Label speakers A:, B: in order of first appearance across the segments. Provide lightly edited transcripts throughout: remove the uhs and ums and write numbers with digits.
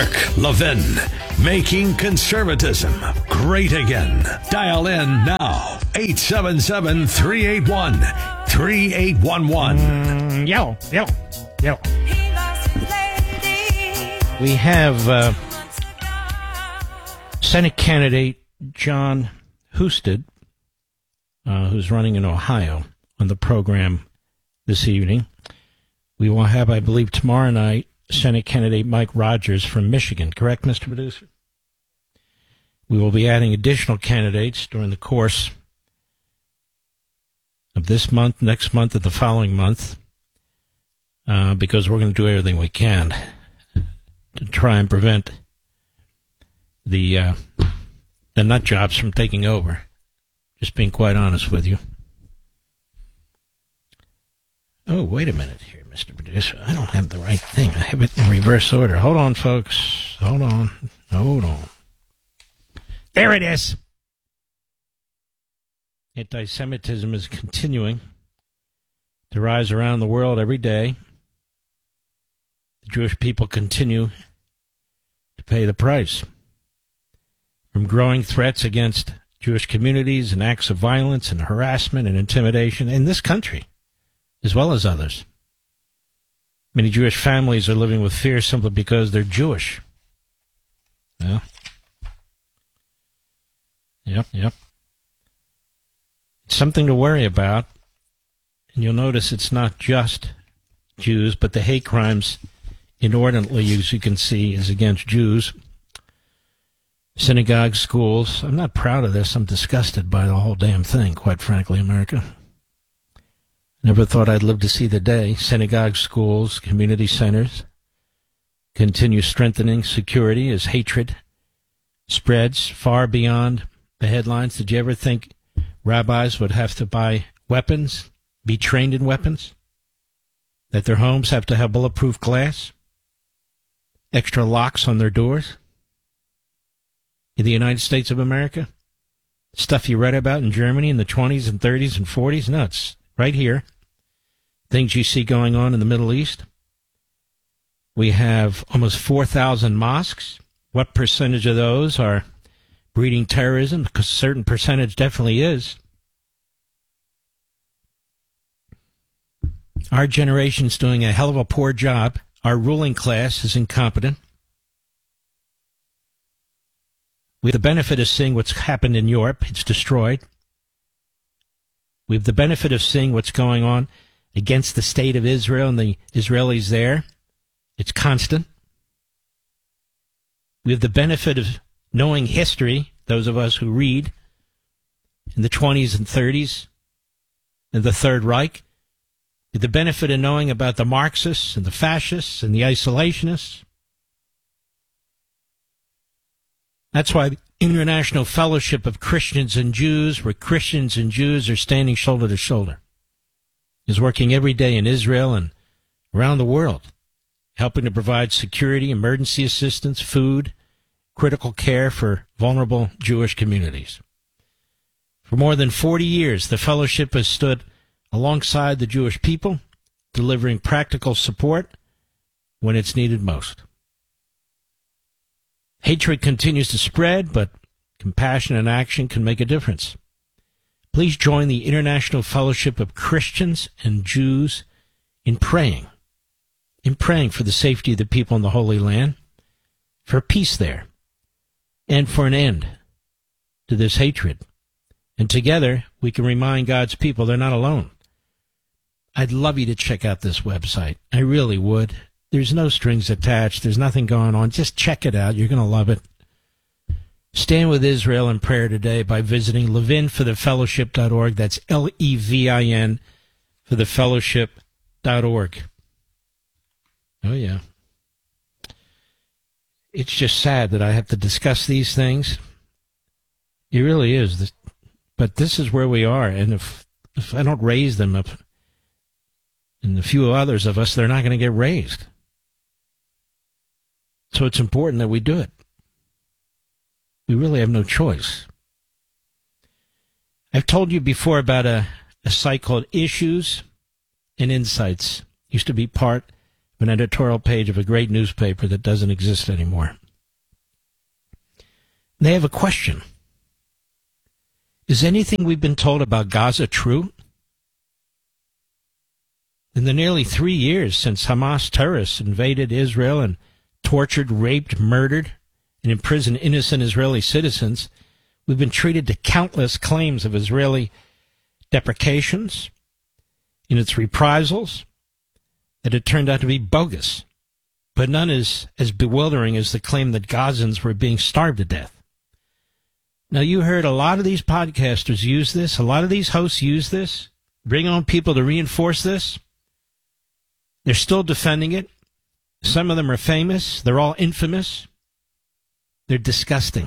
A: Mark Levin, making conservatism great again. Dial in now, 877-381-3811.
B: Yo. We have Senate candidate Jon Husted, who's running in Ohio, on the program this evening. We will have, I believe, tomorrow night, Senate candidate Mike Rogers from Michigan. Correct, Mr. Producer? We will be adding additional candidates during the course of this month, next month, and the following month, because we're going to do everything we can to try and prevent the nut jobs from taking over. Just being quite honest with you. Oh, wait a minute here, Mr. Producer. I don't have the right thing. I have it in reverse order. Hold on, folks. Hold on. There it is. Anti-Semitism is continuing to rise around the world every day. The Jewish people continue to pay the price. From growing threats against Jewish communities and acts of violence and harassment and intimidation in this country, as well as others. Many Jewish families are living with fear simply because they're Jewish. Well, yep. It's something to worry about. And you'll notice it's not just Jews, but the hate crimes inordinately, as you can see, is against Jews. Synagogues, schools. I'm not proud of this. I'm disgusted by the whole damn thing, quite frankly, America. Never thought I'd live to see the day. Synagogues, schools, community centers continue strengthening security as hatred spreads far beyond the headlines. Did you ever think rabbis would have to buy weapons, be trained in weapons? That their homes have to have bulletproof glass? Extra locks on their doors? In the United States of America? Stuff you read about in Germany in the 20s and 30s and 40s? No, it's right here. Things you see going on in the Middle East. We have almost 4,000 mosques. What percentage of those are breeding terrorism? Because a certain percentage definitely is. Our generation's doing a hell of a poor job. Our ruling class is incompetent. We have the benefit of seeing what's happened in Europe. It's destroyed. We have the benefit of seeing what's going on against the state of Israel and the Israelis there. It's constant. We have the benefit of knowing history, those of us who read, in the 20s and 30s, and the Third Reich. We have the benefit of knowing about the Marxists and the fascists and the isolationists. That's why the International Fellowship of Christians and Jews, where Christians and Jews are standing shoulder to shoulder, is working every day in Israel and around the world, helping to provide security, emergency assistance, food, critical care for vulnerable Jewish communities. For more than 40 years, the fellowship has stood alongside the Jewish people, delivering practical support when it's needed most. Hatred continues to spread, but compassion and action can make a difference. Please join the International Fellowship of Christians and Jews in praying for the safety of the people in the Holy Land, for peace there, and for an end to this hatred. And together, we can remind God's people they're not alone. I'd love you to check out this website. I really would. There's no strings attached. There's nothing going on. Just check it out. You're going to love it. Stand with Israel in prayer today by visiting levinforthefellowship.org. That's Levin for thefellowship.org. Oh, yeah. It's just sad that I have to discuss these things. It really is. But this is where we are. And if I don't raise them up, and a few others of us, they're not going to get raised. So it's important that we do it. We really have no choice. I've told you before about a site called Issues and Insights. It used to be part of an editorial page of a great newspaper that doesn't exist anymore. They have a question. Is anything we've been told about Gaza true? In the nearly 3 years since Hamas terrorists invaded Israel and tortured, raped, murdered, and imprisoned innocent Israeli citizens, we've been treated to countless claims of Israeli deprecations in its reprisals that had turned out to be bogus, but none is as bewildering as the claim that Gazans were being starved to death. Now, you heard a lot of these podcasters use this, a lot of these hosts use this, bring on people to reinforce this. They're still defending it. Some of them are famous. They're all infamous. They're disgusting.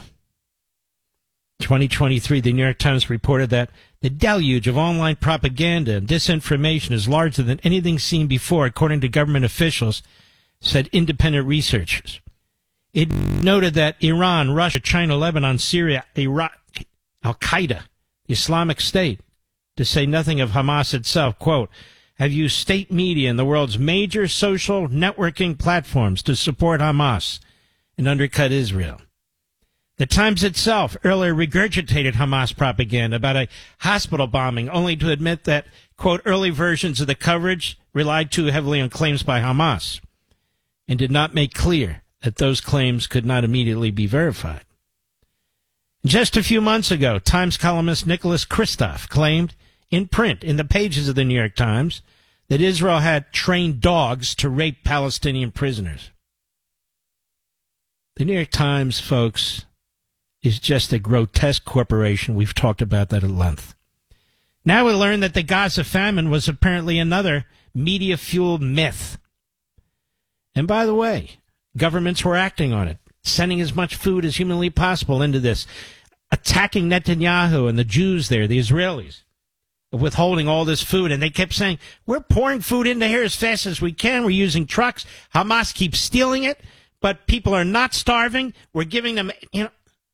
B: 2023, the New York Times reported that the deluge of online propaganda and disinformation is larger than anything seen before, according to government officials, said independent researchers. It noted that Iran, Russia, China, Lebanon, Syria, Iraq, Al-Qaeda, the Islamic State, to say nothing of Hamas itself, quote, have used state media and the world's major social networking platforms to support Hamas and undercut Israel. The Times itself earlier regurgitated Hamas propaganda about a hospital bombing, only to admit that, quote, early versions of the coverage relied too heavily on claims by Hamas and did not make clear that those claims could not immediately be verified. Just a few months ago, Times columnist Nicholas Kristof claimed in print in the pages of the New York Times that Israel had trained dogs to rape Palestinian prisoners. The New York Times, folks, is just a grotesque corporation. We've talked about that at length. Now we learn that the Gaza famine was apparently another media-fueled myth. And by the way, governments were acting on it, sending as much food as humanly possible into this, attacking Netanyahu and the Jews there, the Israelis, withholding all this food. And they kept saying, we're pouring food into here as fast as we can. We're using trucks. Hamas keeps stealing it, but people are not starving. We're giving them, And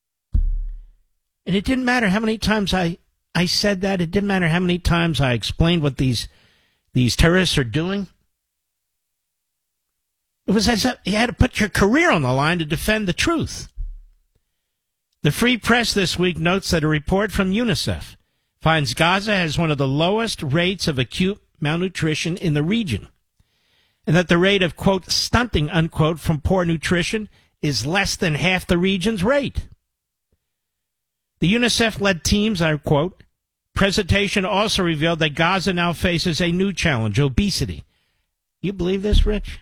B: it didn't matter how many times I said that. It didn't matter how many times I explained what these terrorists are doing. It was as if you had to put your career on the line to defend the truth. The Free Press this week notes that a report from UNICEF finds Gaza has one of the lowest rates of acute malnutrition in the region, and that the rate of, quote, stunting, unquote, from poor nutrition is less than half the region's rate. The UNICEF-led team's, I quote, presentation also revealed that Gaza now faces a new challenge, obesity. You believe this, Rich?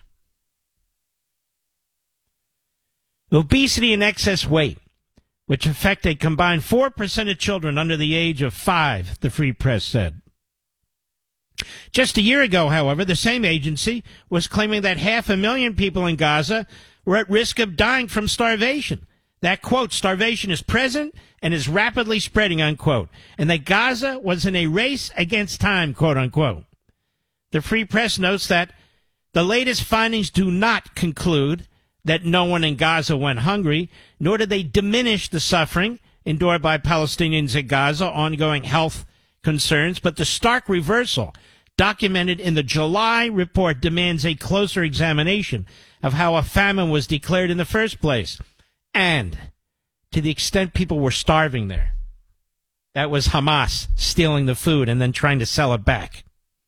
B: Obesity and excess weight, which affect a combined 4% of children under the age of 5, the Free Press said. Just a year ago, however, the same agency was claiming that 500,000 people in Gaza were at risk of dying from starvation. That, quote, starvation is present and is rapidly spreading, unquote, and that Gaza was in a race against time, quote, unquote. The Free Press notes that the latest findings do not conclude that no one in Gaza went hungry, nor did they diminish the suffering endured by Palestinians in Gaza, ongoing health concerns, but the stark reversal documented in the July report demands a closer examination of how a famine was declared in the first place, and to the extent people were starving there. That was Hamas stealing the food and then trying to sell it back.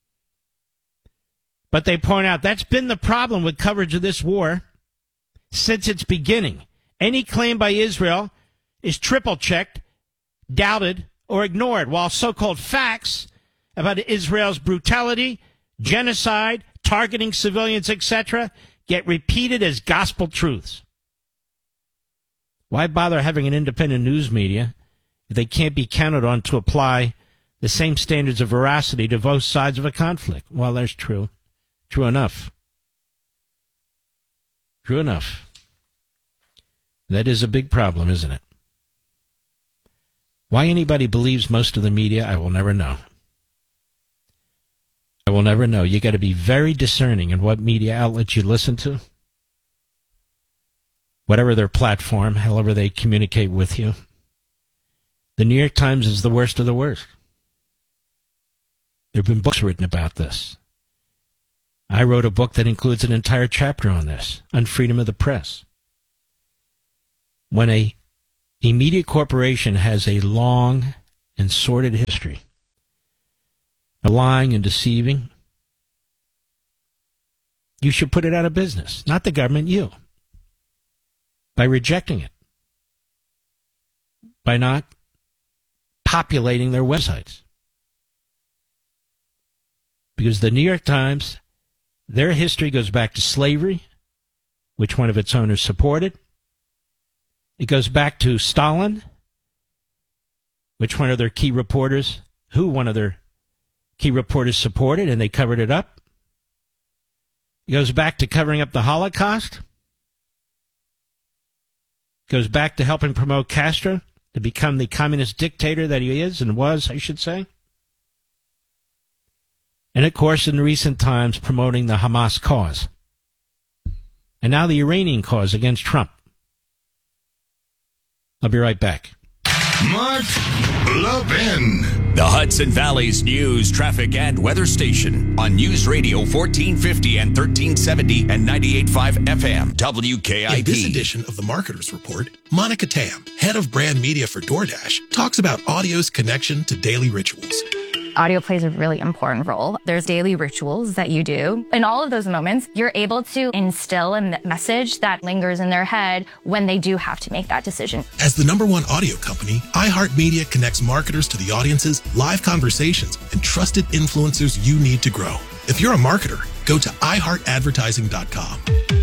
B: But they point out that's been the problem with coverage of this war since its beginning. Any claim by Israel is triple-checked, doubted, or ignored, while so-called facts about Israel's brutality, genocide, targeting civilians, etc., get repeated as gospel truths. Why bother having an independent news media if they can't be counted on to apply the same standards of veracity to both sides of a conflict? Well, that's true. True enough. True enough. That is a big problem, isn't it? Why anybody believes most of the media, I will never know. I will never know. You got to be very discerning in what media outlets you listen to. Whatever their platform, however they communicate with you. The New York Times is the worst of the worst. There have been books written about this. I wrote a book that includes an entire chapter on this, on freedom of the press. When a media corporation has a long and sordid history of lying and deceiving, you should put it out of business. Not the government, you. By rejecting it. By not populating their websites. Because the New York Times, their history goes back to slavery, which one of its owners supported. It goes back to Stalin, which one of their key reporters, supported, and they covered it up. It goes back to covering up the Holocaust. It goes back to helping promote Castro to become the communist dictator that he is and was, I should say. And, of course, in recent times, promoting the Hamas cause. And now the Iranian cause against Trump. I'll be right back.
C: Mark Levin.
D: The Hudson Valley's news, traffic, and weather station on News Radio 1450 and 1370 and 98.5 FM, WKIP.
C: In this edition of the Marketers Report, Monica Tam, head of brand media for DoorDash, talks about audio's connection to daily rituals.
E: Audio plays a really important role. There's daily rituals that you do. In all of those moments, you're able to instill a message that lingers in their head when they do have to make that decision.
C: As the #1 audio company, iHeartMedia connects marketers to the audiences, live conversations, and trusted influencers you need to grow. If you're a marketer, go to iHeartAdvertising.com.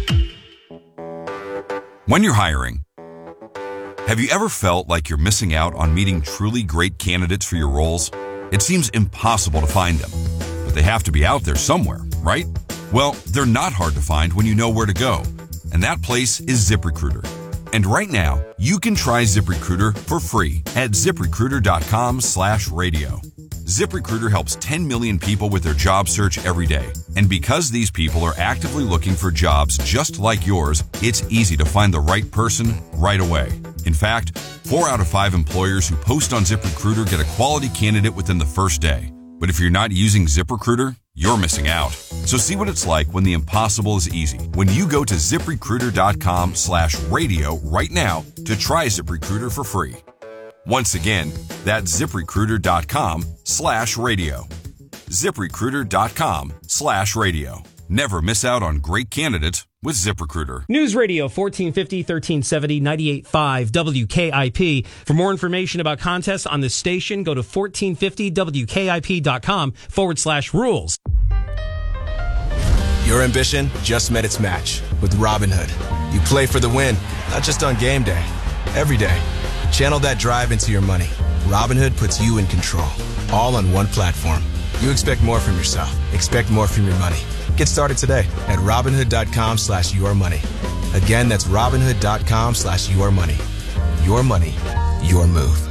F: When you're hiring, have you ever felt like you're missing out on meeting truly great candidates for your roles? It seems impossible to find them, but they have to be out there somewhere, right? Well, they're not hard to find when you know where to go, and that place is ZipRecruiter. And right now, you can try ZipRecruiter for free at ZipRecruiter.com/radio. ZipRecruiter helps 10 million people with their job search every day. And because these people are actively looking for jobs just like yours, it's easy to find the right person right away. In fact, 4 out of 5 employers who post on ZipRecruiter get a quality candidate within the first day. But if you're not using ZipRecruiter, you're missing out. So see what it's like when the impossible is easy. When you go to ZipRecruiter.com/radio right now to try ZipRecruiter for free. Once again, that's ZipRecruiter.com/radio. ZipRecruiter.com/radio. Never miss out on great candidates with ZipRecruiter.
G: News Radio 1450, 1370, 98.5 WKIP. For more information about contests on this station, go to 1450WKIP.com/rules.
H: Your ambition just met its match with Robinhood. You play for the win, not just on game day, every day. Channel that drive into your money. Robinhood puts you in control, all on one platform. You expect more from yourself. Expect more from your money. Get started today at Robinhood.com/yourmoney. Again, that's Robinhood.com/yourmoney. Your money, your move.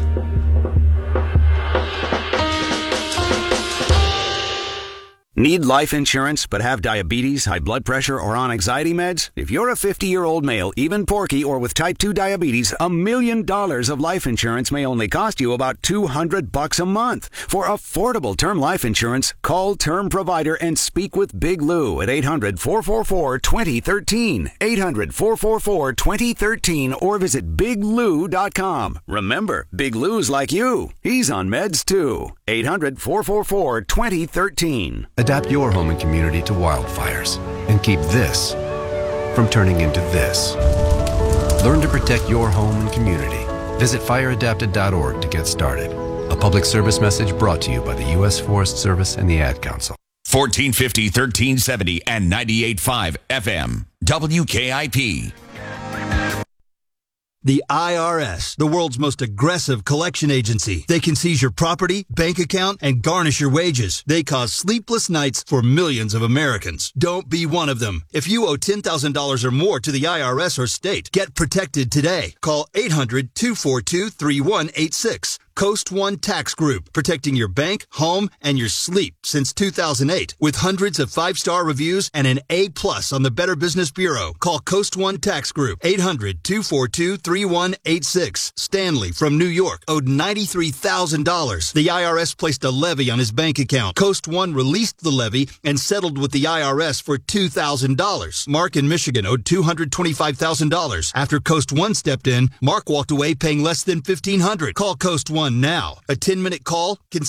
D: Need life insurance but have diabetes, high blood pressure, or on anxiety meds? If you're a 50-year-old male, even porky, or with type 2 diabetes, $1 million of life insurance may only cost you about $200 a month. For affordable term life insurance, call Term Provider and speak with Big Lou at 800-444-2013, 800-444-2013, or visit biglou.com. Remember, Big Lou's like you. He's on meds too. 800-444-2013.
I: Adapt your home and community to wildfires and keep this from turning into this. Learn to protect your home and community. Visit fireadapted.org to get started. A public service message brought to you by the U.S. Forest Service and the Ad Council.
D: 1450, 1370, and 98.5 FM, WKIP.
J: The IRS, the world's most aggressive collection agency. They can seize your property, bank account, and garnish your wages. They cause sleepless nights for millions of Americans. Don't be one of them. If you owe $10,000 or more to the IRS or state, get protected today. Call 800-242-3186. Coast One Tax Group, protecting your bank, home, and your sleep since 2008. With hundreds of 5-star reviews and an A+ on the Better Business Bureau. Call Coast One Tax Group, 800-242-3186. Stanley from New York owed $93,000. The IRS placed a levy on his bank account. Coast One released the levy and settled with the IRS for $2,000. Mark in Michigan owed $225,000. After Coast One stepped in, Mark walked away paying less than $1,500. Call Coast One now. A 10-minute call can